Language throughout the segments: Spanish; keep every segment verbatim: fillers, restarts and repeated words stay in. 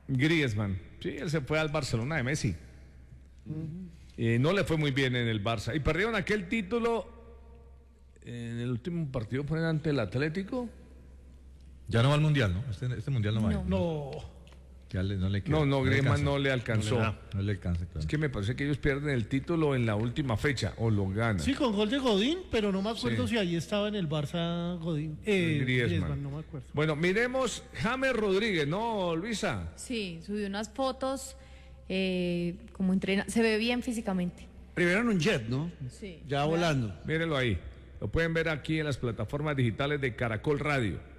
Griezmann. Sí, él se fue al Barcelona de Messi. Uh-huh. Eh, no le fue muy bien en el Barça. Y perdieron aquel título en el último partido, fue ante el Atlético. Ya no va al Mundial, ¿no? Este, este Mundial no va. No. no. Ya le, no le queda, no, no, Griezmann no le alcanzó. No le, no le alcanza, claro. Es que me parece que ellos pierden el título en la última fecha, o lo ganan. Sí, con gol de Godín, pero no me acuerdo sí. si ahí estaba en el Barça Godín. Eh, Griezmann. Griezmann, no me acuerdo. Bueno, miremos James Rodríguez, ¿no, Luisa? Sí, subió unas fotos, eh, como entrena, se ve bien físicamente. Primero en un jet, ¿no? Sí. Ya claro. volando. Mírenlo ahí, lo pueden ver aquí en las plataformas digitales de Caracol Radio.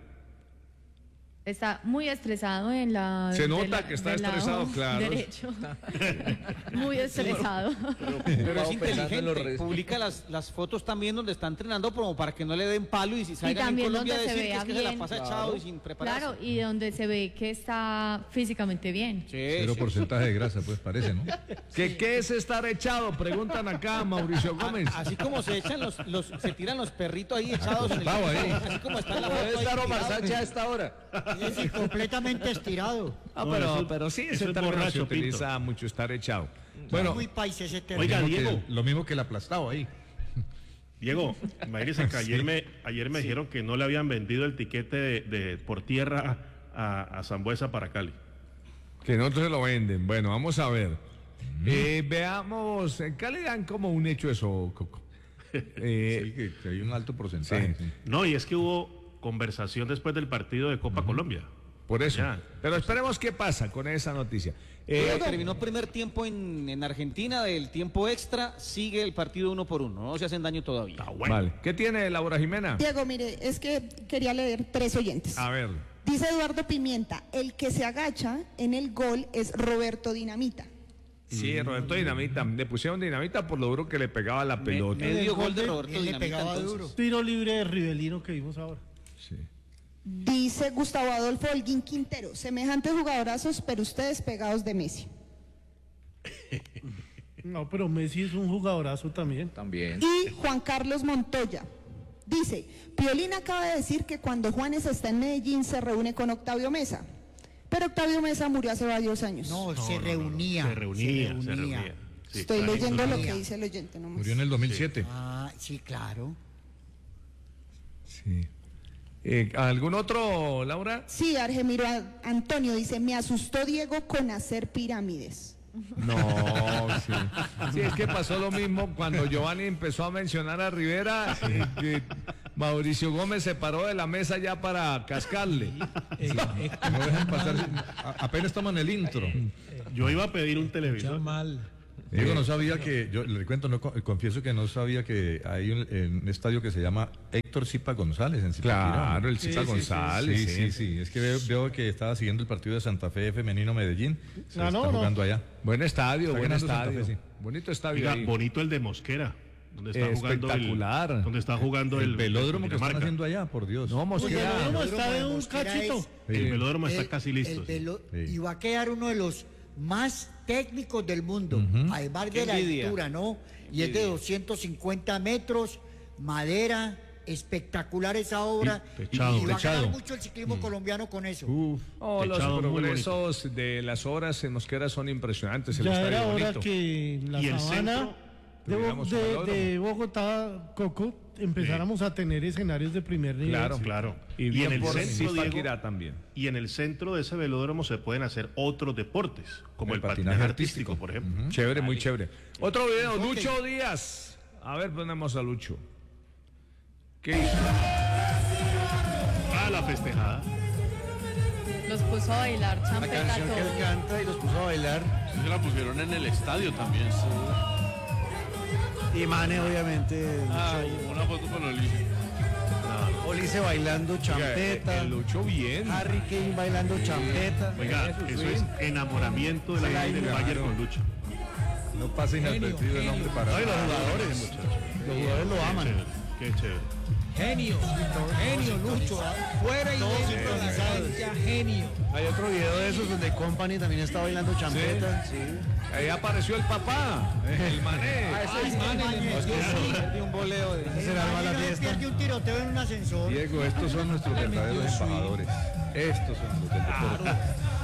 Está muy estresado en la... Se nota la, que está estresado, claro. Derecho. Muy estresado. Pero, pero, pero es inteligente. Publica las, las fotos también donde está entrenando como para que no le den palo y si salgan en Colombia a decir que es que se la pasa claro. echado y sin prepararse. Claro, y donde se ve que está físicamente bien. Sí, Cero sí. porcentaje de grasa, pues parece, ¿no? ¿Qué, ¿Qué es estar echado? Preguntan acá Mauricio Gómez. A, así como se echan los, los, se tiran los perritos ahí echados en el ahí. Así como está en la foto. Debe estar Omar Sánchez a esta hora. Sí, completamente estirado. Ah, no, pero, eso, pero sí, ese término se utiliza pinto. mucho, estar echado. Bueno, muy país ese término. Oiga, Diego, lo mismo que el aplastado ahí. Diego, imagínese que ayer me, ayer me sí. dijeron que no le habían vendido el tiquete de, de por tierra a, a Sambuesa para Cali. Que no se lo venden. Bueno, vamos a ver. Mm. Eh, veamos, en Cali dan como un hecho eso, Coco. Eh, sí, que, que hay un alto porcentaje. Sí. Sí. No, y es que hubo conversación después del partido de Copa uh-huh. Colombia. Por eso. Ya. Pero esperemos qué pasa con esa noticia. Eh, terminó primer tiempo en, en Argentina, del tiempo extra, sigue el partido uno por uno, no se hacen daño todavía. Ah, bueno. Vale. ¿Qué tiene Laura Jimena? Diego, mire, es que quería leer tres oyentes. A ver. Dice Eduardo Pimienta, el que se agacha en el gol es Roberto Dinamita. Sí, Roberto Dinamita, le pusieron Dinamita por lo duro que le pegaba la pelota. Me, medio gol de Roberto Dinamita. Le pegaba duro. Tiro libre de Rivelino que vimos ahora. Sí. Dice Gustavo Adolfo Holguín Quintero, semejantes jugadorazos, pero ustedes pegados de Messi. No, pero Messi es un jugadorazo también. También. Y Juan Carlos Montoya dice, Piolín acaba de decir que cuando Juanes está en Medellín se reúne con Octavio Mesa. Pero Octavio Mesa murió hace varios años. No, no se, no, reunía, no, no. se reunía. Se reunía. Se reunía. Sí, Estoy claro, leyendo lo que dice el oyente nomás. Murió en el dos mil siete. Sí. Ah, sí, claro. Sí. Eh, ¿Algún otro, Laura? Sí, Argemiro Antonio dice, me asustó Diego con hacer pirámides. No, sí. Sí, es que pasó lo mismo cuando Giovanni empezó a mencionar a Rivera, sí. que Mauricio Gómez se paró de la mesa ya para cascarle. Sí. No dejan pasar, apenas toman el intro. Yo iba a pedir un televisor. Mal. Diego, no sabía que, yo le cuento, no, confieso que no sabía que hay un, un estadio que se llama Héctor Zipa González en Zipaquirá. Claro, el Zipa sí, González. Sí, sí, sí, sí, es que veo, veo que estaba siguiendo el partido de Santa Fe femenino Medellín. Se no, está no, jugando no. allá. Buen estadio, está buen estadio. Fe, sí. Bonito estadio. Oiga, ahí. bonito el de Mosquera. Donde está eh, jugando espectacular. El, donde está jugando el, el velódromo el que están haciendo allá, por Dios. No, Mosquera. El velódromo está de un cachito. Es, el velódromo está el, casi listo. El velo, sí. Y va a quedar uno de los más técnicos del mundo, uh-huh. además de la envidia. altura, ¿no? Y es de doscientos cincuenta metros, madera, espectacular esa obra. Y, techado, y va techado. a ganar mucho el ciclismo mm. colombiano con eso. Uf, oh, los progresos de las obras en Mosquera son impresionantes. El ya estadio era hora bonito. que en la sabana de, Bo de, de Bogotá, Coco, empezáramos sí. a tener escenarios de primer nivel. Claro, claro. Y, y en el centro, Diego, también. Y en el centro de ese velódromo se pueden hacer otros deportes, como el, el patinaje, patinaje artístico, artístico, por ejemplo. Uh-huh. Chévere, muy chévere. Otro video, Lucho Díaz. A ver, ponemos a Lucho. ¿Qué hizo? Ah, la festejada. Los puso a bailar champeta. La canción que él canta y los puso a bailar. Sí, se la pusieron en el estadio también. Sí. Y Mane, obviamente. Ay, una foto con Olice. No. Olice bailando champeta. Oiga, el Lucho bien. Harry Kane bailando champeta. Oiga, eso, eso es enamoramiento de la gente del Bayern con Lucho. No pasa inadvertido el hombre para. Ay, los jugadores, muchachos. Los jugadores lo aman. Qué chévere. Genio, genio, Lucho. Fuera y dentro de la cancha, genio. Hay otro video de esos donde Company también está bailando champeta. Sí. sí. Ahí apareció el papá, el Mané. Ah, ese es el Mané. De un boleo. De ese será la fiesta. Pierde un tiroteo en un ascensor. Diego, estos son nuestros verdaderos embajadores. Estos son los del deporte.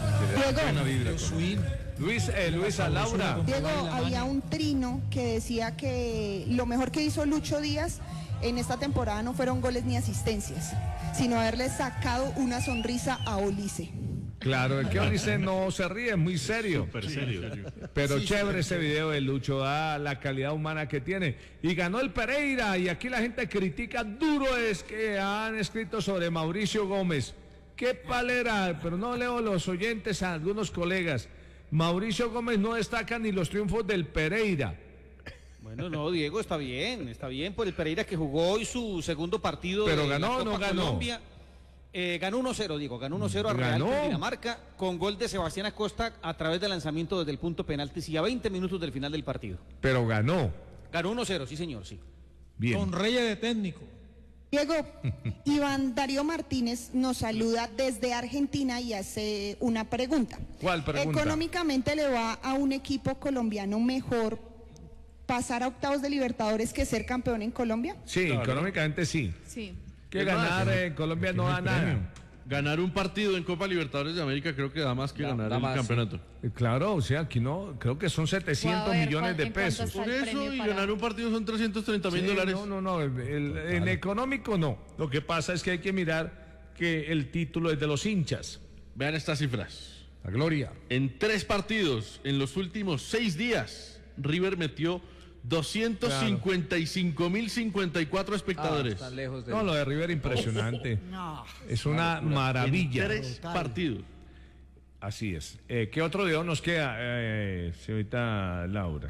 Diego, Luis, eh, Luisa Laura. Diego, había un trino que decía que lo mejor que hizo Lucho Díaz en esta temporada no fueron goles ni asistencias, sino haberle sacado una sonrisa a Olise. Claro, el que Olise no se ríe, es muy serio. Súper serio. Pero Sí, chévere sí, ese video de Lucho, da la calidad humana que tiene. Y ganó el Pereira, y aquí la gente critica duro es que han escrito sobre Mauricio Gómez. Qué palera, pero no leo los oyentes a algunos colegas. Mauricio Gómez no destaca ni los triunfos del Pereira. Bueno, no, Diego, está bien, está bien por el Pereira que jugó hoy su segundo partido. Pero de ganó la o no Copa ganó. Colombia. Eh, ganó uno cero, Diego, ganó uno cero a Real Ganó. Dinamarca con gol de Sebastián Acosta a través del lanzamiento desde el punto penalti y a veinte minutos del final del partido. Pero ganó. Ganó uno cero, sí señor, sí. Bien. Con Reyes de técnico. Diego, Iván Darío Martínez nos saluda desde Argentina y hace una pregunta. ¿Cuál pregunta? ¿Económicamente le va a un equipo colombiano mejor pasar a octavos de Libertadores que ser campeón en Colombia? Sí, Claro. económicamente sí. Sí. Que Es ganar más, en Colombia no da nada. Ganar un partido en Copa Libertadores de América creo que da más que Da- ganar da el más, campeonato. Eh, Claro, o sea, aquí no, creo que son setecientos Voy a ver millones cuál- de en cuánto pesos. está Por el eso, premio y para- ganar un partido son trescientos treinta mil Sí, dólares. No, no, no, el- el- en económico no. Lo que pasa es que hay que mirar que el título es de los hinchas. Vean estas cifras. La gloria. En tres partidos, en los últimos seis días, River metió doscientos cincuenta y cinco mil cincuenta y cuatro espectadores. Ah, están lejos de... No, lo de River impresionante. No. Es una maravilla. En tres partidos. Así es. Eh, ¿Qué otro video nos queda, eh, señorita Laura?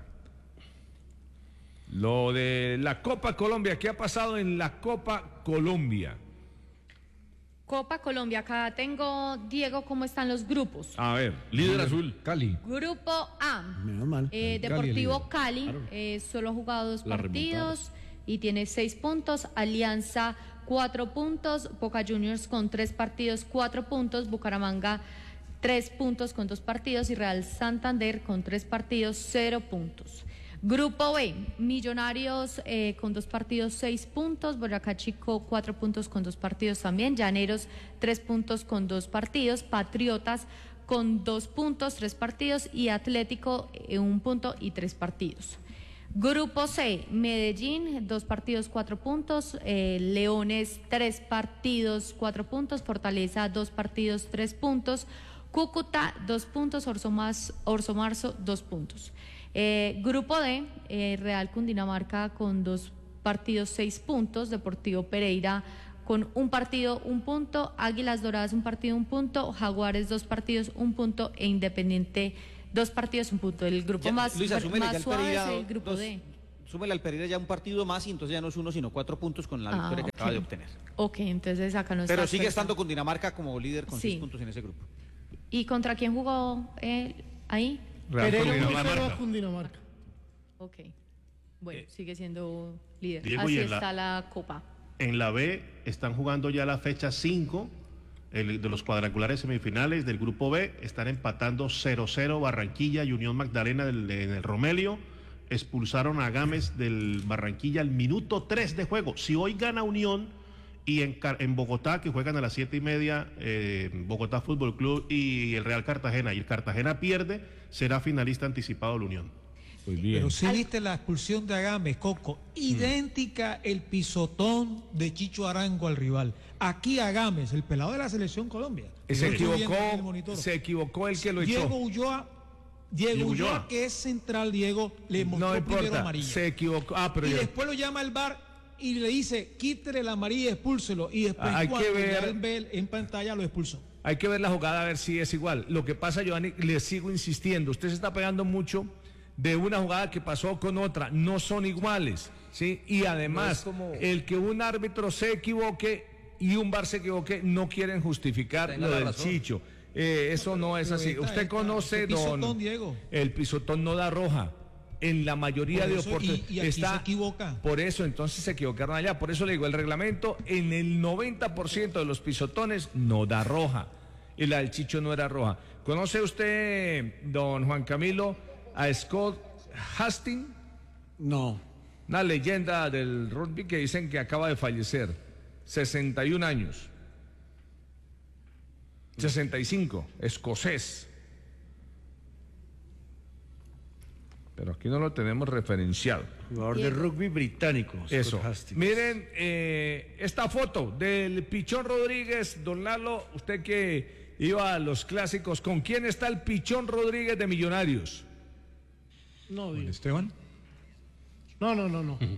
Lo de la Copa Colombia. ¿Qué ha pasado en la Copa Colombia? Copa Colombia, acá tengo, Diego, ¿cómo están los grupos? A ver. Líder azul. Cali. Grupo A, Menos mal. eh, Cali, Deportivo líder. Cali, eh, solo ha jugado dos La partidos y tiene seis puntos. Alianza, cuatro puntos. Boca Juniors con tres partidos, cuatro puntos. Bucaramanga, tres puntos con dos partidos. Y Real Santander con tres partidos, cero puntos. Grupo B, Millonarios eh, con dos partidos, seis puntos. Boyacá Chico, cuatro puntos con dos partidos también. Llaneros, tres puntos con dos partidos. Patriotas con dos puntos, tres partidos. Y Atlético, eh, un punto y tres partidos. Grupo C, Medellín, dos partidos, cuatro puntos. Eh, Leones, tres partidos, cuatro puntos. Fortaleza, dos partidos, tres puntos. Cúcuta, dos puntos. Orso, Mas- Orso Marzo, dos puntos. Eh, grupo D, eh, Real Cundinamarca con dos partidos, seis puntos. Deportivo Pereira con un partido, un punto. Águilas Doradas, un partido, un punto. Jaguares, dos partidos, un punto. E Independiente, dos partidos, un punto. El grupo Ya, más, Luisa, súmele ya más al suave es Pereira el grupo dos- D. Súmele al Pereira ya un partido más y entonces ya no es uno sino cuatro puntos con la Ah, victoria que ok. acaba de obtener. Ok, entonces acá no está. Pero sigue perfecto. estando con Dinamarca como líder con Sí. seis puntos en ese grupo. ¿Y contra quién jugó eh, ahí? Real Pereira Cundinamarca. uno cero a Cundinamarca. Ok. Bueno, sigue siendo líder. Diego, Así y en la- está la Copa. En la B están jugando ya la fecha cinco el- de los cuadrangulares semifinales del grupo B. Están empatando cero cero Barranquilla y Unión Magdalena del- en el Romelio. Expulsaron a Gámez del Barranquilla al minuto tres de juego. Si hoy gana Unión y en, Car- en Bogotá, que juegan a las siete y media, eh, Bogotá Fútbol Club y el Real Cartagena, y el Cartagena pierde, será finalista anticipado de la Unión. Muy bien. Pero sí viste la expulsión de Agames, Coco. Idéntica el pisotón de Chicho Arango al rival. Aquí Agames, el pelado de la selección Colombia. Se Lo estoy viendo en el equivocó, monitor. se equivocó el que lo Diego echó. Ulloa, Diego, Diego Ulloa, Ulloa. que es central, Diego, le mostró No primero importa, amarilla. se equivocó. Ah, pero y ya- después lo llama el V A R y le dice, quítele la amarilla y expúlselo. Y después Hay que cuando ver- ya él ve en pantalla lo expulsó. Hay que ver la jugada a ver si es igual. Lo que pasa, Giovanni, le sigo insistiendo. Usted se está pegando mucho de una jugada que pasó con otra. No son iguales, ¿sí? Y además, No es como- el que un árbitro se equivoque y un V A R se equivoque, no quieren justificar Tenga lo la del razón. Chicho. Eh, eso no es Pero así. esta- Usted esta- conoce, ese pisotón, don... Diego. El pisotón no da roja. En la mayoría Por de eso, deportes y- y aquí está se equivoca. por eso entonces se equivocaron allá. Por eso le digo, el reglamento en el noventa por ciento de los pisotones no da roja. Y la del Chicho no era roja. ¿Conoce usted, don Juan Camilo, a Scott Hastings? No. Una leyenda del rugby que dicen que acaba de fallecer. sesenta y un años. sesenta y cinco, escocés. Pero aquí no lo tenemos referenciado. Jugador de rugby británico. Eso. Miren eh, esta foto del Pichón Rodríguez, don Lalo, usted que iba a los clásicos, ¿con quién está el Pichón Rodríguez de Millonarios? No, ¿Con Esteban? No, no, no, no. Uh-huh.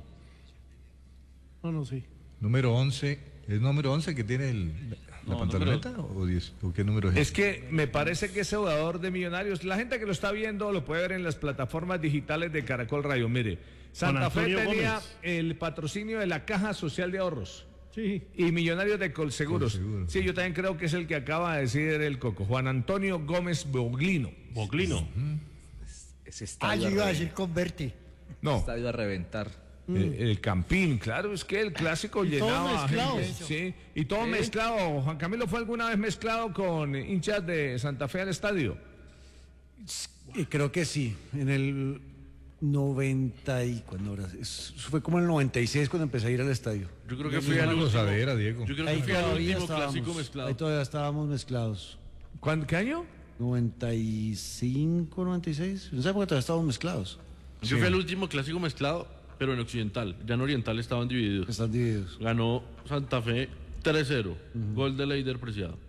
No, no, sí. Número once, ¿es número once que tiene el, la no, pantaloneta número... o diez? ¿O qué número es? Es que me parece que ese jugador de Millonarios, la gente que lo está viendo lo puede ver en las plataformas digitales de Caracol Radio. Mire, Santa Fe tenía Gómez. El patrocinio de la Caja Social de Ahorros. Sí. Y Millonarios de Colseguros. Colseguros. Sí, yo también creo que es el que acaba de decir el Coco. Juan Antonio Gómez Boglino. Boglino. Uh-huh. Ese estadio. Ah, yo iba a decir Converti. No. Estadio a reventar. El, el Campín, claro, es que el clásico y llenaba. Todo mezclado. Gente, sí, y todo ¿Eh? mezclado. Juan Camilo fue alguna vez mezclado con hinchas de Santa Fe al estadio. Creo que sí. En el noventa y cuando era, eso fue como en el noventa y seis cuando empecé a ir al estadio. Yo creo que fui al último, saber, Diego. Yo creo que fui al último clásico mezclado. Ahí todavía estábamos mezclados. ¿Cuándo, qué año? noventa y cinco, noventa y seis. En esa época todavía estábamos mezclados. Yo sí. fui al último clásico mezclado, pero en occidental. Ya en oriental estaban divididos. Están divididos. Ganó Santa Fe tres cero. Uh-huh. Gol de Leider Preciado.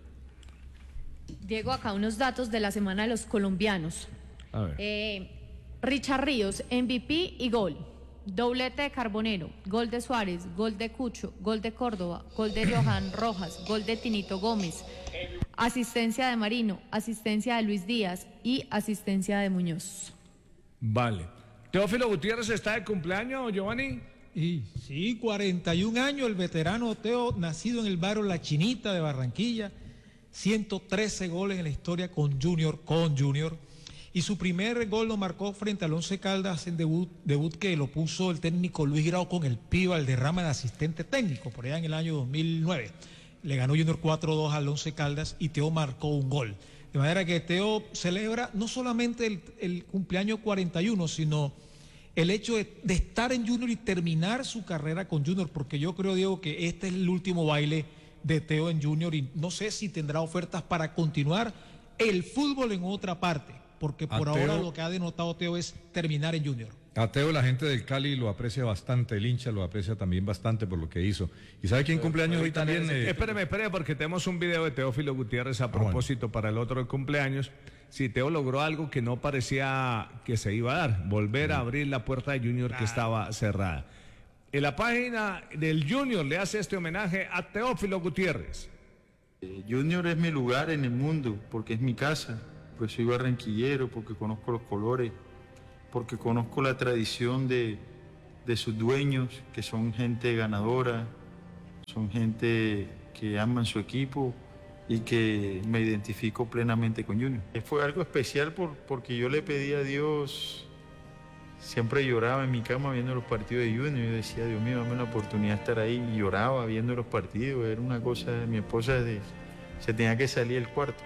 Diego, acá unos datos de la semana de los colombianos. A ver. Eh, Richard Ríos, M V P y gol. Doblete de Carbonero, gol de Suárez, gol de Cucho, gol de Córdoba, gol de Johan Rojas, gol de Tinito Gómez, asistencia de Marino, asistencia de Luis Díaz y asistencia de Muñoz. Vale. Teófilo Gutiérrez está de cumpleaños, Giovanni. Y sí, cuarenta y un años, el veterano Teo, nacido en el barrio La Chinita de Barranquilla, ciento trece goles en la historia con Junior, con Junior. Y su primer gol lo marcó frente al Once Caldas en debut, debut que lo puso el técnico Luis Grau con el Pío Valderrama de asistente técnico, por allá en el año dos mil nueve. Le ganó Junior cuatro dos al Once Caldas y Teo marcó un gol. De manera que Teo celebra no solamente el, el cumpleaños cuarenta y uno, sino el hecho de, de estar en Junior y terminar su carrera con Junior, porque yo creo, Diego, que este es el último baile de Teo en Junior y no sé si tendrá ofertas para continuar el fútbol en otra parte, porque por a ahora Teo, lo que ha denotado Teo es terminar en Junior. A Teo la gente del Cali lo aprecia bastante, el hincha lo aprecia también bastante por lo que hizo. ¿Y sabe quién cumpleaños hoy también? Eh, espéreme, espéreme, porque tenemos un video de Teófilo Gutiérrez a propósito ah, bueno. para el otro cumpleaños. Si Teo logró algo que no parecía que se iba a dar, volver a abrir la puerta de Junior que estaba cerrada. En la página del Junior le hace este homenaje a Teófilo Gutiérrez. Eh, Junior es mi lugar en el mundo, porque es mi casa, pues soy barranquillero, porque conozco los colores, porque conozco la tradición de, de sus dueños, que son gente ganadora, son gente que aman su equipo y que me identifico plenamente con Junior. Fue algo especial por, porque yo le pedí a Dios, siempre lloraba en mi cama viendo los partidos de Junior, yo decía, Dios mío, dame la oportunidad de estar ahí, y lloraba viendo los partidos, era una cosa, mi esposa de, se tenía que salir del cuarto.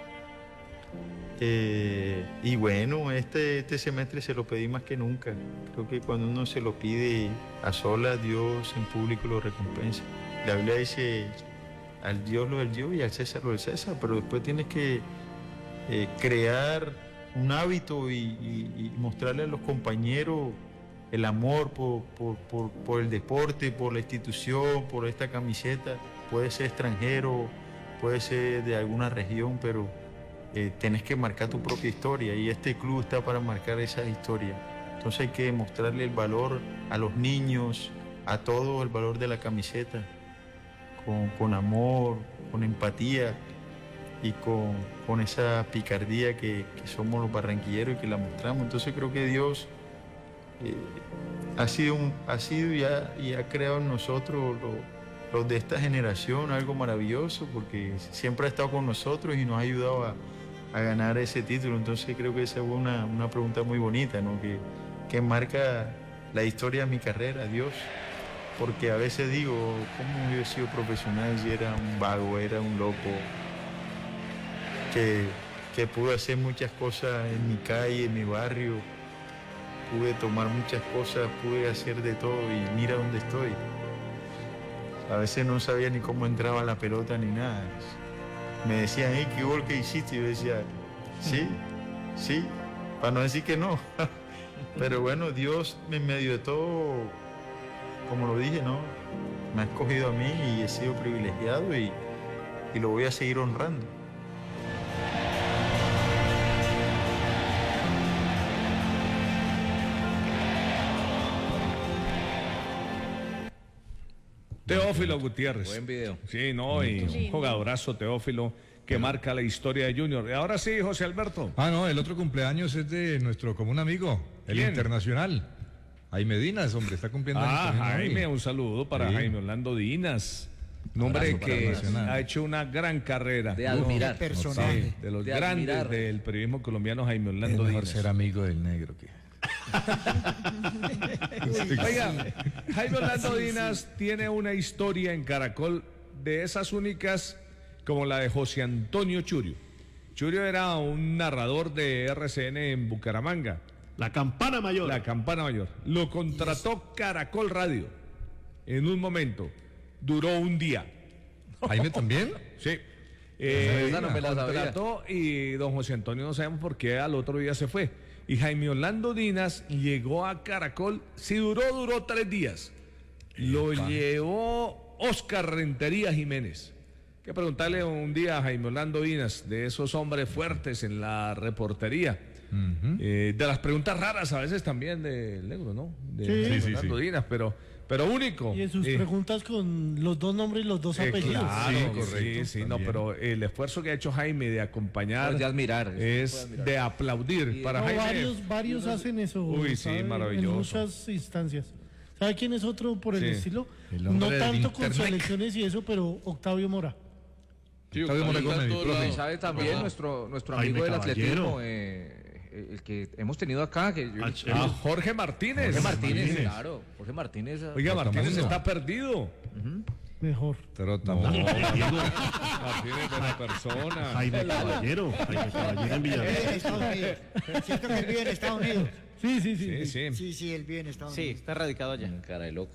Eh, y bueno, este, este semestre se lo pedí más que nunca. Creo que cuando uno se lo pide a solas, Dios en público lo recompensa. La Biblia dice, al Dios lo del Dios y al César lo del César, pero después tienes que eh, crear un hábito y, y, y mostrarle a los compañeros el amor por, por, por, por el deporte, por la institución, por esta camiseta. Puede ser extranjero, puede ser de alguna región, pero Eh, tenés que marcar tu propia historia y este club está para marcar esa historia. Entonces hay que mostrarle el valor a los niños, a todo el valor de la camiseta, con, con amor, con empatía y con, con esa picardía que, que somos los barranquilleros y que la mostramos. Entonces creo que Dios eh, ha sido, un, ha sido y, ha, y ha creado en nosotros lo, los de esta generación algo maravilloso, porque siempre ha estado con nosotros y nos ha ayudado a a ganar ese título. Entonces creo que esa fue una, una pregunta muy bonita, ¿no? Que, que marca la historia de mi carrera, Dios. Porque a veces digo, ¿cómo yo he sido profesional si era un vago, era un loco? Que, que pude hacer muchas cosas en mi calle, en mi barrio, pude tomar muchas cosas, pude hacer de todo y mira dónde estoy. A veces no sabía ni cómo entraba la pelota ni nada. me decían, hey, ¿qué gol que hiciste? Y yo decía, sí, sí, para no decir que no. Pero bueno, Dios en medio de todo, como lo dije, ¿no? Me ha escogido a mí y he sido privilegiado y, y lo voy a seguir honrando. Teófilo Gutiérrez. Buen video. Sí, no, y un jugadorazo Teófilo que marca la historia de Junior. Y ahora sí, José Alberto. Ah, no, el otro cumpleaños es de nuestro común amigo, el ¿Quién? Internacional. Jaime Dinas, hombre, está cumpliendo años Ah, también Jaime, hoy. un saludo para Sí. Jaime Orlando Dinas. Un hombre Abrazo para que el Nacional. ha hecho una gran carrera. De admirar. Personaje. Sí, de los De grandes admirar. del periodismo colombiano, Jaime Es Orlando mejor Dinas. ser amigo del negro que... Oiga, Jaime Orlando Dinas tiene una historia en Caracol de esas únicas como la de José Antonio Churio. Churio era un narrador de R C N en Bucaramanga. La campana mayor. La campana mayor. Lo contrató Caracol Radio en un momento. Duró un día. ¿Jaime también? Sí. Eh, Esa no me la sabía. contrató y don José Antonio no sabemos por qué al otro día se fue. Y Jaime Orlando Dinas llegó a Caracol, si duró, duró tres días. Lo llevó Oscar Rentería Jiménez. Hay que preguntarle un día a Jaime Orlando Dinas, de esos hombres fuertes en la reportería. Uh-huh. Eh, de las preguntas raras a veces también del negro, ¿no? De Sí. Jaime Sí, sí, Orlando sí. Dinas, pero, pero único. Y en sus Eh, preguntas con los dos nombres y los dos eh, apellidos. claro, Sí, sí, correcto, sí, no, también. pero el esfuerzo que ha hecho Jaime de acompañar Es de admirar, eso es se puede admirar. de aplaudir Y- para No, Jaime. varios, varios hacen eso. Uy, sí, ¿sabe? maravilloso. En muchas instancias. ¿Sabe quién es otro por el Sí. estilo? El hombre No del tanto con internet. selecciones y eso, pero Octavio Mora. Sí, Octavio Octavio Moreno, está en mi todo profe. lado. Y sabe también Ah. nuestro, nuestro Jaime amigo del Caballero. atletismo, eh, el que hemos tenido acá, que yo- Al- Ah, Jorge Martínez. Jorge Martínez, Martínez. claro, Jorge Martínez. Oiga, Martínez Trotamundo. está perdido. Mejor. Trotamundo. Martínez, buena persona. Jaime Caballero. Jaime Caballero en Él vive en Villaverde. Estados Unidos. Cierto que él vive en Estados Unidos. Sí, sí, sí. Sí, sí. Sí, sí, él vive en Estados Sí, Unidos. está radicado allá. Cara de loco.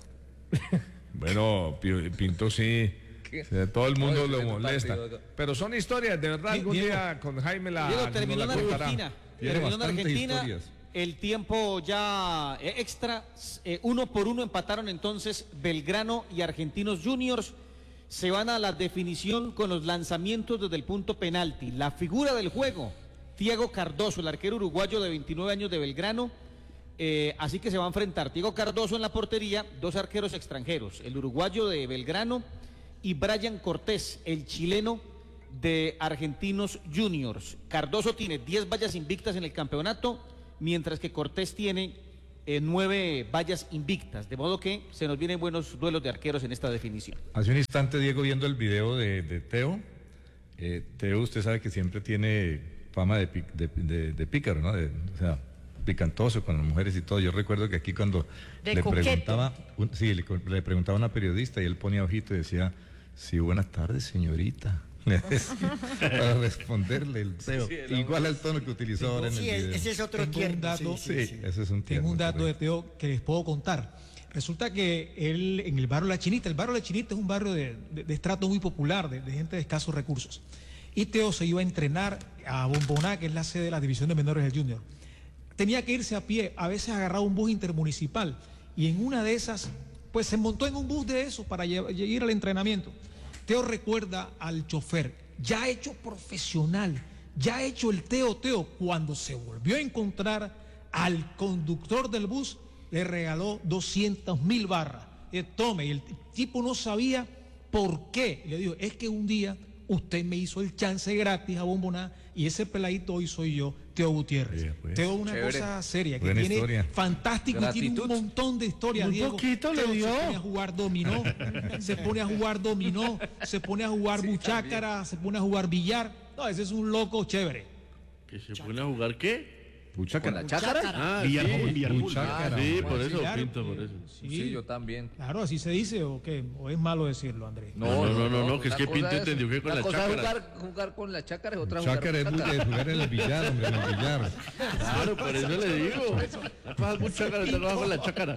Bueno, Pi- Pinto sí. ¿Qué? O sea, todo el mundo No, lo es un molesta. partido. Pero son historias, de verdad, algún Diego, día con Jaime la, Diego, nos terminó en la contará. Argentina. Tiene Terminó en bastantes Argentina. historias. El tiempo ya eh, extra. eh, uno por uno empataron entonces Belgrano y Argentinos Juniors. Se van a la definición con los lanzamientos desde el punto penalti. La figura del juego, Thiago Cardoso, el arquero uruguayo de veintinueve años de Belgrano. Eh, así que se va a enfrentar Thiago Cardoso en la portería, dos arqueros extranjeros, el uruguayo de Belgrano y Brian Cortés, el chileno de Argentinos Juniors. Cardoso tiene diez vallas invictas en el campeonato, mientras que Cortés tiene eh, nueve vallas invictas, de modo que se nos vienen buenos duelos de arqueros en esta definición. Hace un instante, Diego, viendo el video de, de Teo. Eh, Teo, usted sabe que siempre tiene fama de, pic- de, de- de pícaro, ¿no? De- o sea, picantoso con las mujeres y todo. Yo recuerdo que aquí cuando De le coqueto. preguntaba, un- sí, le, le preguntaba a una periodista y él ponía ojito y decía, sí, buenas tardes, señorita. Le decía, para responderle el Teo. Igual al tono que utilizó ahora en el Sí, video. ese es otro Tengo un tierno. dato. Sí, Sí, sí, sí. ese es un Tengo un tierno, dato de correcto. Teo que les puedo contar. Resulta que él en el barrio La Chinita, el barrio La Chinita es un barrio de, de- de estrato muy popular, de, de gente de escasos recursos. Y Teo se iba a entrenar a Bomboná, que es la sede de la división de menores del Junior. Tenía que irse a pie, a veces agarraba un bus intermunicipal y en una de esas, pues se montó en un bus de esos para lle- ir al entrenamiento. Teo recuerda al chofer, ya hecho profesional, ya hecho el Teo Teo, cuando se volvió a encontrar al conductor del bus, le regaló doscientas mil barras. Eh, tome, y el tipo no sabía por qué. Le dijo, es que un día usted me hizo el chance gratis a Bomboná y ese peladito hoy soy yo, Teo Gutiérrez. Sí, pues. Teo es una Chévere. cosa seria, que Buena tiene historia. fantástico y tiene un Gratitud. montón de historias, Muy Diego. poquito le Teo dio. se pone a jugar dominó, se pone a jugar dominó, se pone a jugar buchácara, se pone a jugar billar. No, ese es un loco chévere. ¿Que se pone a jugar qué? Buchácara. ¿Con la chácara? Ah, Villar- sí. Villarmul. Buchácara. Sí, Puede por eso, decir, Pinto, por que- eso. Sí, Sí, yo también. Claro, así se dice, o qué, o es malo decirlo, Andrés. No, no, no, no, que es una que cosa Pinto es- entendió que con una la cosa es chácara. jugar, jugar con la chácara y otra Chácara es jugar muy con de la jugar en el billar, hombre, en el billar. Claro, por eso le digo. Vas buchácara, te vas con la chácara.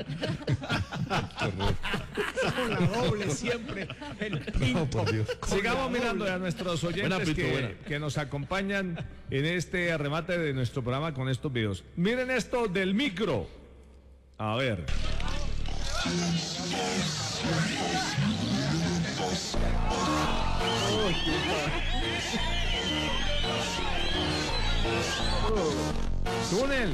Con la doble siempre. El No, por Dios. Sigamos mirando a nuestros oyentes Buena, Pito, que, buena. que nos acompañan en este remate de nuestro programa con estos videos. Miren esto del micro. A ver. Túnel.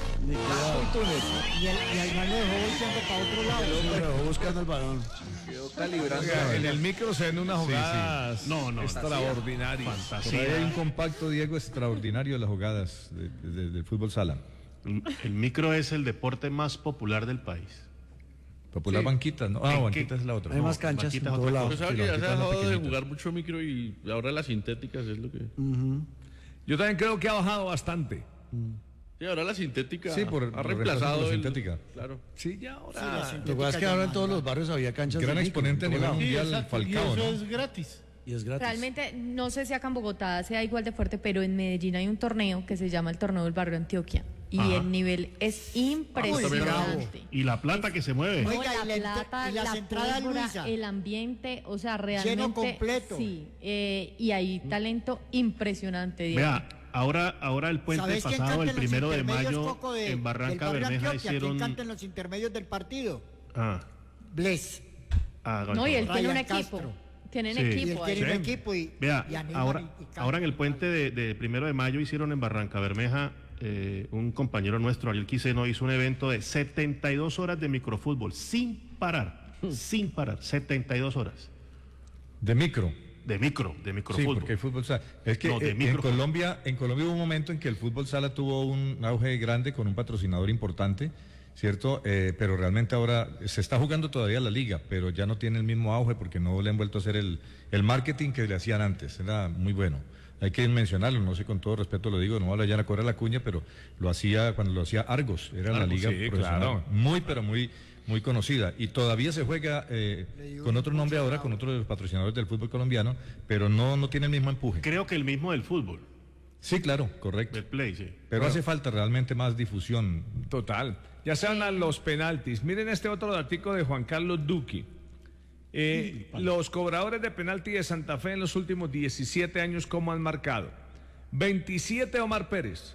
Y el, y el man lo dejó volteando para otro lado. Se lo dejó buscando el balón. Quedó calibrando. Oiga, en el micro se ven unas Sí, sí. jugadas No, no, extraordinarias. Por ahí Fantasía. hay un compacto, Diego, extraordinario de las jugadas de- de- del fútbol sala. El, el micro es el deporte más popular del país. Popular Sí. Banquita, ¿no? Ah, ¿En Banquita qué? es la otra. Hay No, más canchas en Banquita todo otra lado. Pues sabe Sí, que ya las se ha quitan las dejado de pequeñitas. jugar mucho micro y ahora las sintéticas es lo que... Yo también creo que ha bajado bastante. Sí, ahora la sintética Sí, por- ha por reemplazado reemplazo por la el- sintética. Claro. Sí, ya ahora. Lo que pasa es que ahora en todos los barrios había canchas. Gran de micro, exponente a en todo nivel lado. Sí, mundial, exacto, y Falcao, eso ¿no? es gratis. Y es gratis. Realmente, no sé si acá en Bogotá sea igual de fuerte, pero en Medellín hay un torneo que se llama el Torneo del Barrio Antioquia. Y Ajá. el nivel es impresionante. Y la plata que se mueve. No, Oiga, la y la ent- plata, y las la entradas, pólvora, Luisa. el ambiente, o sea, realmente. completo. Sí, eh, y hay talento impresionante. Diego. Vea, ahora, ahora el puente ¿Sabés quién pasado, canta el en los primero de intermedios, mayo, Coco, de- en del Barranca barrio Bermeja Antioquia? hicieron... ¿Quién canta en los intermedios del partido? Ah, Bless. ah, No, y él tiene un Ryan equipo. Castro. Tienen Sí. Y él equipo ahí. tiene un Sí. equipo y, Vea, y anima ahora, y- y canta. ahora en el puente de, de primero de mayo hicieron en Barranca Bermeja, eh, un compañero nuestro, Ariel Quiseno, hizo un evento de setenta y dos horas de microfútbol, sin parar, sin parar, setenta y dos horas. De micro. De micro, de Sí, microfútbol. porque el fútbol sala. Es que No, de eh, en micro. Colombia, en Colombia hubo un momento en que el fútbol sala tuvo un auge grande con un patrocinador importante, ¿cierto? Eh, pero realmente ahora se está jugando todavía la liga, pero ya no tiene el mismo auge porque no le han vuelto a hacer el, el marketing que le hacían antes. Era muy bueno. Hay que mencionarlo, no sé, con todo respeto lo digo, no voy a ya a cobrar la cuña, pero lo hacía cuando lo hacía Argos, era la Argos, liga sí, profesional, claro. muy pero muy muy conocida y todavía se juega eh, con otro nombre ahora, con otro de los patrocinadores del fútbol colombiano, pero no no tiene el mismo empuje. Creo que el mismo del fútbol, Sí, claro, correcto. del play, sí. Pero hace falta realmente más difusión. Total. Ya se hablan los penaltis. Miren este otro artículo de Juan Carlos Duque. Eh, los cobradores de penalti de Santa Fe en los últimos diecisiete años, ¿cómo han marcado? veintisiete Omar Pérez,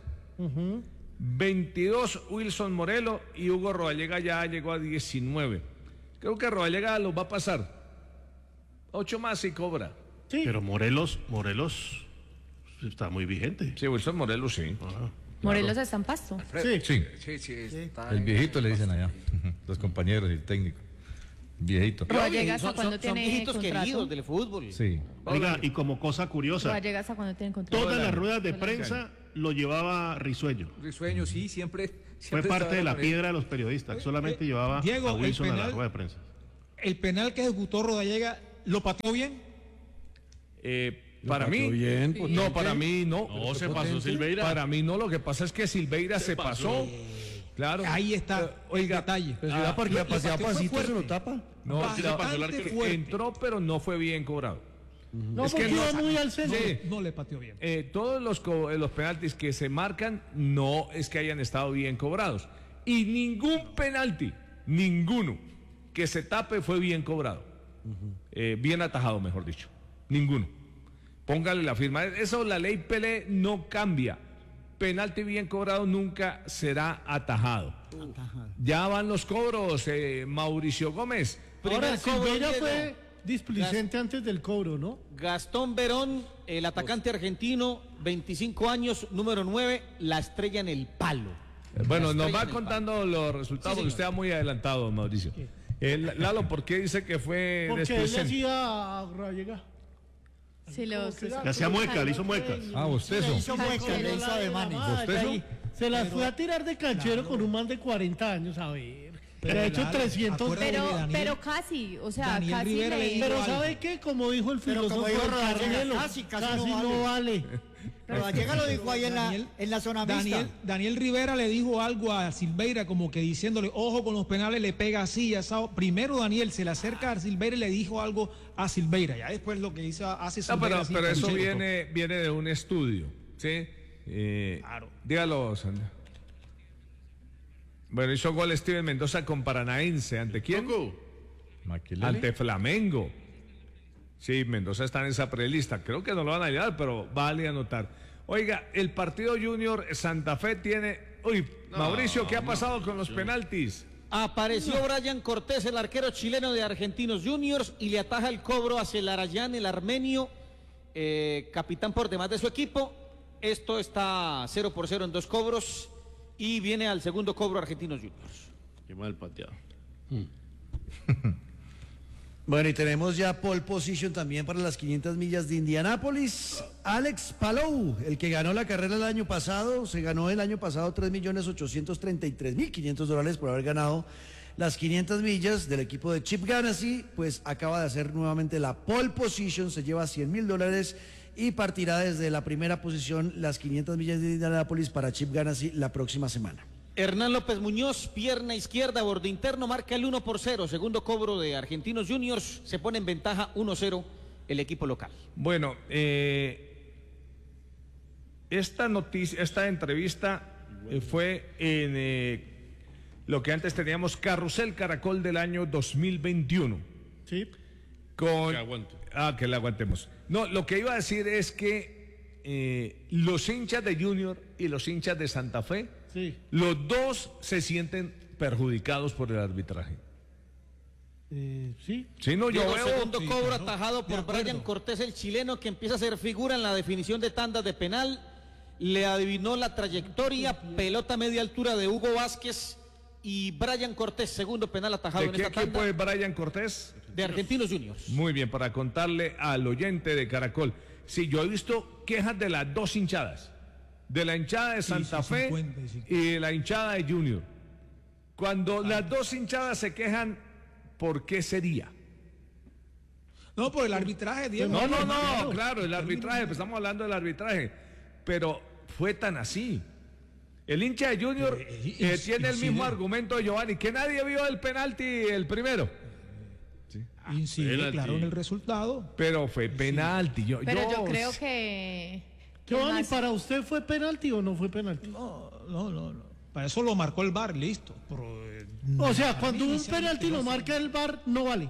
veintidós Wilson Morelo y Hugo Rodallega ya llegó a diecinueve. Creo que Rodallega los va a pasar. Ocho más y cobra. Sí. Pero Morelos, Morelos está muy vigente. Sí, Wilson Morelo sí. Ah. Morelos está en Pasto. Sí. Sí, Sí, sí, está el en- viejito le dicen allá, los compañeros y el técnico. Viejito. Rodallega hasta Son, cuando son- son tiene viejitos contrato. queridos del fútbol. Sí. Oiga, y como cosa curiosa, Rodallega hasta cuando tiene contrato. todas las ruedas de Todo el prensa lo llevaba Risueño. Risueño, sí, siempre. Fue siempre parte estaba de la con él. piedra de los periodistas. Solamente llevaba Diego, a el Wilson a la penal- rueda de prensa. El penal que ejecutó Rodallega, ¿lo pateó bien? Eh, para pateó mí, bien, no, potente. para mí no. No, se pasó Silveira. Para mí no, lo que pasa es que Silveira se, pasó. Claro. Ahí está Eh, oiga, el detalle. Pero si da para que lo- la pasea lo pateó, fue pasito se lo fuerte. tapa. No, Porque se pasó el Bastante arquero. fuerte. entró, pero no fue bien cobrado. No, Es que porque no- iba muy al centro. Sí. No le pateó bien. Eh, todos los, co- eh, los penaltis que se marcan no es que hayan estado bien cobrados. Y ningún penalti, ninguno que se tape fue bien cobrado. Eh, bien atajado, mejor dicho. Ninguno. Póngale la firma. Eso la ley Pelé no cambia. Penalti bien cobrado nunca será atajado. Ya van los cobros, eh, Mauricio Gómez. Ahora, Primer cobro, Silveira Diego. fue displicente antes del cobro, ¿no? Gastón Verón, el atacante argentino, veinticinco años, número nueve, la estrella en el palo. Bueno, La nos estrella va en el contando los resultados, Sí, porque usted va muy adelantado, Mauricio. Eh, Lalo, ¿por qué dice que fue Porque él le desplicente? hacía a Rodallega. Sí, los- Le hacía mueca, le hizo muecas. Ah, bostezo. Hizo mueca, le hizo ademanes. ¿Bostezo? Se las fue a tirar de canchero con un man de cuarenta años, a ver. Le ha hecho trescientos. Pero, pero casi, o sea, Daniel casi Rivera le... le dijo Pero algo. ¿sabe qué? Como dijo el Pero filósofo como dijo del Rodallega, Carmelo, casi, casi, casi no no vale. vale. Pero Vallega lo dijo ahí en la, Daniel- en la zona mixta. Daniel, Daniel Rivera le dijo algo a Silveira como que diciéndole, ojo con los penales, le pega así, asado. Primero Daniel se le acerca a Silveira y le dijo algo a Silveira. Ya después lo que hizo, hace No, Silveira. pero, así, pero eso con- viene, viene de un estudio, ¿sí? Eh, Claro. Dígalo, Sandra. Bueno, hizo gol Steven Mendoza con Paranaense. ¿Ante quién? Maquilele. Ante Flamengo. Sí, Mendoza está en esa prelista. Creo que no lo van a ayudar, pero vale anotar. Oiga, el partido Junior Santa Fe tiene... Uy, No, Mauricio, ¿qué ha no, pasado con los penaltis? Apareció Brian Cortés, el arquero chileno de Argentinos Juniors, y le ataja el cobro hacia el Arayán, el armenio, eh, capitán por demás de su equipo. Esto está cero por cero en dos cobros y viene al segundo cobro Argentinos Juniors. Qué mal pateado. Bueno, y tenemos ya pole position también para las quinientas millas de Indianápolis. Alex Palou, el que ganó la carrera el año pasado, se ganó el año pasado tres millones ochocientos treinta y tres mil quinientos dólares por haber ganado las quinientas millas del equipo de Chip Ganassi, pues acaba de hacer nuevamente la pole position, se lleva cien mil dólares y partirá desde la primera posición las quinientas millas de Indianápolis para Chip Ganassi la próxima semana. Hernán López Muñoz, pierna izquierda, borde interno, marca el uno por cero. Segundo cobro de Argentinos Juniors, se pone en ventaja uno cero el equipo local. Bueno, eh, esta noticia, esta entrevista eh, fue en eh, lo que antes teníamos Carrusel Caracol del año dos mil veintiuno. Sí. Con, Que aguante. Ah, que la aguantemos. No, lo que iba a decir es que eh, los hinchas de Junior y los hinchas de Santa Fe, Sí. los dos se sienten perjudicados por el arbitraje. Eh, sí. Sí, no, yo Llegó veo... segundo sí, cobro claro, atajado de por acuerdo. Brian Cortés, el chileno, que empieza a ser figura en la definición de tandas de penal. Le adivinó la trayectoria, pelota a media altura de Hugo Vázquez y Brian Cortés, segundo penal atajado ¿De en qué esta equipo tanda es Brian Cortés? de Argentinos Juniors. Muy bien, para contarle al oyente de Caracol. Sí, yo he visto quejas de las dos hinchadas. De la hinchada de Santa sí, Fe cincuenta y cincuenta. y de la hinchada de Junior. Cuando las dos hinchadas se quejan, ¿por qué sería? No, por el arbitraje, Diego. No, no, no, claro, el arbitraje, pues estamos hablando del arbitraje. Pero fue tan así. El hincha de Junior Eh, eh, y- tiene el incide. mismo argumento de Giovanni, que nadie vio el penalti el primero. Incide, penalti. claro, en el resultado. Pero fue penalti. Yo, Pero yo yo- creo que... que Giovanni, más- ¿para usted fue penalti o no fue penalti? No, no, no, no. Para eso lo marcó el V A R, listo. Pero, eh, O sea, a cuando mí un inicialmente penalti no lo fue. marca el V A R, no vale.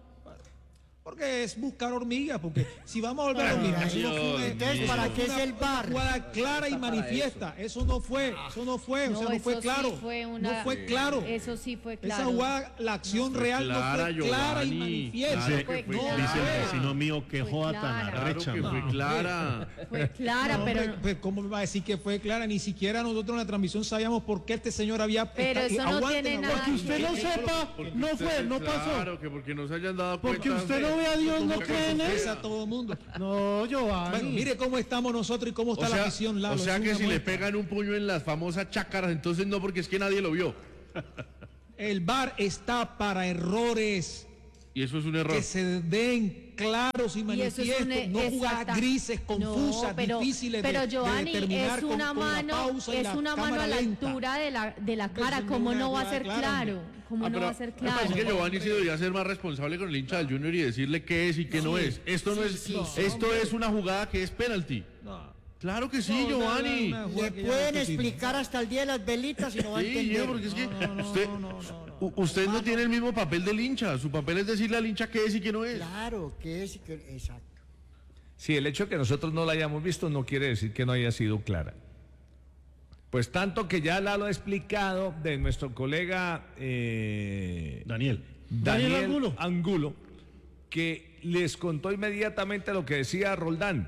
Porque es buscar hormigas, porque si vamos a volver hormigas, eso no fue, Entonces, eso ¿para fue qué es una- el V A R? una jugada clara y Está para manifiesta. Eso no fue, eso no fue, o No, sea, no fue eso claro. sí fue una- No fue claro. Eso sí fue Esa claro. jugada, la acción Fue real clara, no fue clara y Giovanni. manifiesta. Claro que fue No, clara. Dice el fue. vecino mío que Fue joda tan clara. Claro arrecha. que fue No. clara. Fue clara, No, pero... hombre, pues, ¿cómo me va a decir que fue clara? Ni siquiera nosotros en la transmisión sabíamos por qué este señor había... Pero esta- eso no aguanten, tiene nada aguanten. Porque usted no sepa, Porque no usted- fue, no pasó. Claro, que porque no se hayan dado Porque cuenta. usted no ve a Dios, no Porque cree en él. Esa a todo el mundo. No, Giovanni. Bueno, mire cómo estamos nosotros y cómo está O sea, la afición, Lalo. o sea es que una si le muestra. pegan un puño en las famosas chácaras, entonces no, porque es que nadie lo vio. El V A R está para errores Y eso es un error. que se den claros y Y eso es manifiestos, un- no jugadas exacta- gises, confusas, No, pero, difíciles de, pero de Giovanni, determinar es con- una con la mano, pausa y es la una mano cámara a la lenta. altura de la, de la cara, Eso ¿cómo no es no una va a ser jugada clara, claro? ¿Cómo Ah, no pero va a ser me claro? parece que Giovanni sí debería ser más responsable con el hincha del Junior y decirle qué es y qué no es. Esto no sí, es, sí, sí, esto es una jugada que es penalti. No. Claro que sí, No, no, Giovanni. no, no, Le jugada que ya pueden no es posible. explicar hasta el día de las velitas y no va a Sí, entender. yo, porque es que No, no, no, usted, no, no, no, no. u- usted no tiene el mismo papel del hincha. Su papel es decirle al hincha qué es y qué no es. Claro, que es y que... Exacto. Sí, el hecho de que nosotros no la hayamos visto no quiere decir que no haya sido clara. Pues tanto que ya la lo ha explicado de nuestro colega eh, Daniel. Daniel, Daniel Angulo. Angulo, que les contó inmediatamente lo que decía Roldán.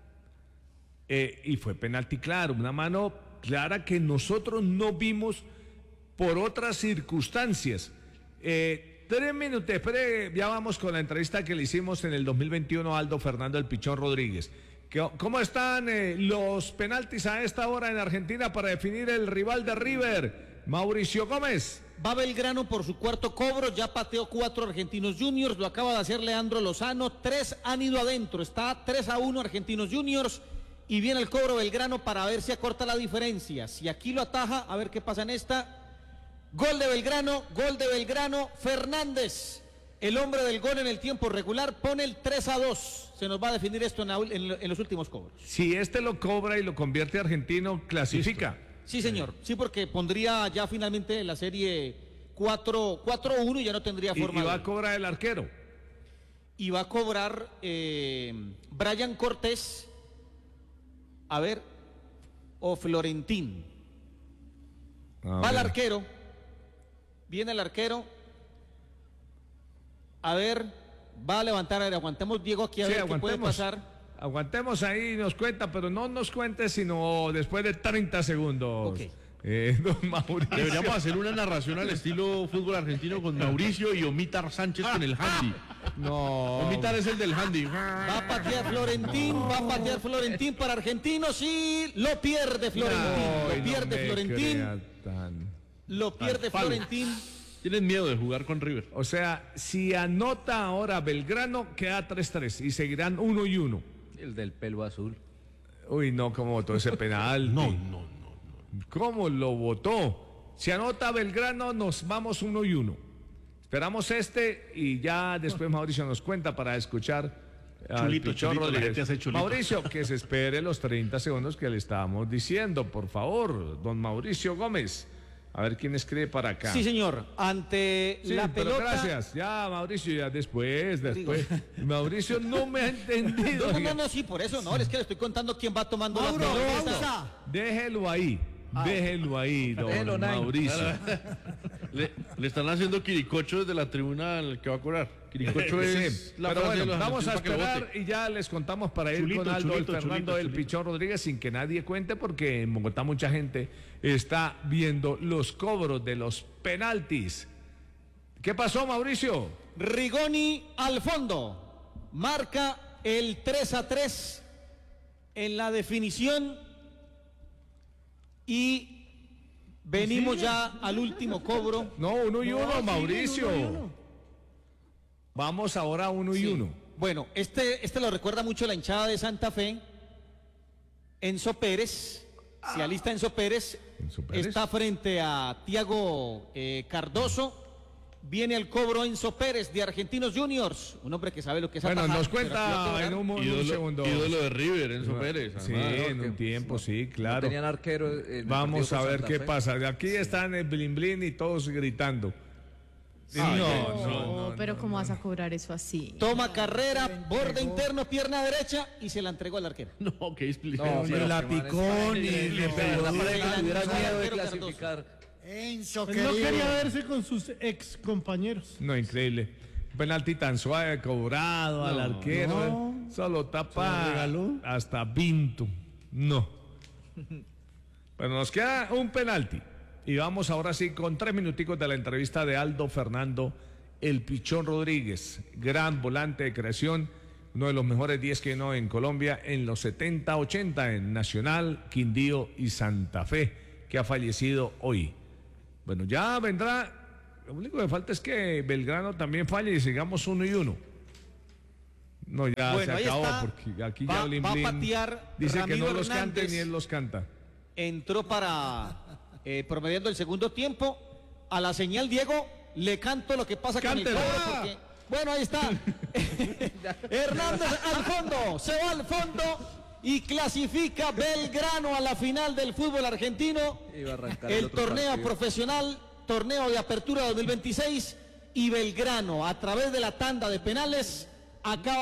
Eh, y fue penalti claro, una mano clara que nosotros no vimos por otras circunstancias. Eh, tres minutos, espere, ya vamos con la entrevista que le hicimos en el dos mil veintiuno a Aldo Fernando El Pichón Rodríguez. ¿Qué- ¿Cómo están eh, los penaltis a esta hora en Argentina para definir el rival de River? Mauricio Gómez. va Belgrano por su cuarto cobro, ya pateó cuatro Argentinos Juniors, lo acaba de hacer Leandro Lozano, tres han ido adentro, está tres a uno Argentinos Juniors y viene el cobro Belgrano para ver si acorta la diferencia. Si aquí lo ataja, a ver qué pasa en esta. Gol de Belgrano, gol de Belgrano, Fernández, el hombre del gol en el tiempo regular, pone el tres a dos. Se nos va a definir esto en, la, en, en los últimos cobros. Si este lo cobra y lo convierte Argentino, clasifica. Listo. Sí, señor. Sí, porque pondría ya finalmente la serie cuatro a uno y ya no tendría forma. Y, y va de... a cobrar el arquero. Y va a cobrar eh, Brian Cortés, a ver, o Florentín. A va ver. el arquero, viene el arquero, a ver, va a levantar, a ver, aguantemos Diego aquí a Sí, ver qué puede pasar. Aguantemos ahí, nos cuenta, pero no nos cuente sino después de treinta segundos. Ok. Eh, don Mauricio. Deberíamos hacer una narración al estilo fútbol argentino con Mauricio y Omitar Sánchez con el handy. No. Omitar es el del handy. Va a patear Florentín, va a patear Florentín para Argentinos y lo pierde Florentín, Ay, lo pierde no me Florentín, crea tan- lo pierde Palo. Florentín. Tienen miedo de jugar con River. O sea, si anota ahora Belgrano, queda tres tres y seguirán uno y uno. El del pelo azul. Uy, no, cómo votó ese penal. No, no, no. ¿Cómo lo votó? Si anota Belgrano, nos vamos uno y uno. Esperamos este y ya después Mauricio nos cuenta para escuchar al Chulito, Pichón chulito, la Rodríguez. gente hace chulito. Mauricio, que se espere los treinta segundos que le estábamos diciendo, por favor, don Mauricio Gómez. A ver quién escribe para acá. Sí, señor, ante Sí, la pero pelota. gracias. Ya, Mauricio, ya después, después. Mauricio no me ha entendido. No, no, oiga. no, no, sí, por eso, no, es que le estoy contando quién va tomando Mauro, la pelota. pausa. Déjelo ahí. Déjelo ahí, don Déjelo, Nine. Mauricio. Le, le están haciendo quiricocho desde la tribuna al que va a cobrar. Quiricocho es Sí, la pero frase de bueno, los vamos a argentinos para que esperar vote. y ya les contamos para ir Chulito, con Aldo, chulito, el Fernando, chulito, el chulito. Pichón Rodríguez, sin que nadie cuente, porque en Bogotá mucha gente está viendo los cobros de los penaltis. ¿Qué pasó, Mauricio? Rigoni al fondo, marca el tres a tres en la definición y venimos ya al último cobro. No, uno y No, uno, sigue, Mauricio. uno y uno. Vamos ahora uno y Sí. uno. Bueno, este, este lo recuerda mucho la hinchada de Santa Fe. Enzo Pérez, se alista Enzo Pérez, Enzo Pérez. está frente a Tiago eh, Cardoso. Viene el cobro Enzo Pérez de Argentinos Juniors, un hombre que sabe lo que es Bueno, atajar, nos pero aquí va a cuenta cobrar. en un, un Ídolo, segundo. ídolo de River, Enzo Pérez. Sí, además. en un tiempo, sí, No claro. tenían arquero. en el Vamos partido a con ver Santa qué Fe. pasa. Aquí están el blin blin y todos gritando. No, no, no, pero ¿cómo vas a cobrar eso así? Toma carrera, borde interno, pierna derecha y se la entregó al arquero. No, qué explica. No, Ni pero la que man, picó, es- ni es- le es- pegó. la pared, Sí, tuviera la- miedo de arquero clasificar. Enzo, Él no querido. quería verse con sus ex compañeros. No, increíble. Un penalti tan suave, cobrado al arquero. no. Solo ¿Se lo tapa regaló? hasta Pinto. No. Bueno, nos queda un penalti. Y vamos ahora sí con tres minuticos de la entrevista de Aldo Fernando, el Pichón Rodríguez. Gran volante de creación. Uno de los mejores diez que no en Colombia en los setenta ochenta en Nacional, Quindío y Santa Fe, que ha fallecido hoy. Bueno, ya vendrá. Lo único que falta es que Belgrano también falle y sigamos uno y uno. No, ya Bueno, se ahí acabó está. porque aquí Va- ya Blin va a Blin patear dice Ramiro que no los cante Hernández. ni él los canta. Entró para eh, promediando el segundo tiempo. A la señal, Diego, le canto lo que pasa Cántelo. con el cobro porque... Bueno, ahí está. Hernández al fondo, se va al fondo y clasifica Belgrano a la final del fútbol argentino. Iba a arrancar El otro torneo partido. profesional, torneo de apertura dos mil veintiséis y Belgrano a través de la tanda de penales acaba